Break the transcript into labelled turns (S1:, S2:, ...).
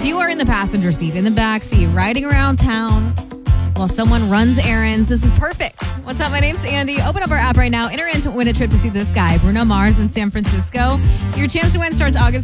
S1: you are in the passenger seat, in the back seat, riding around town while someone runs errands, this is perfect. What's up? My name's Andy. Open up our app right now. Enter in to win a trip to see this guy, Bruno Mars in San Francisco. Your chance to win starts August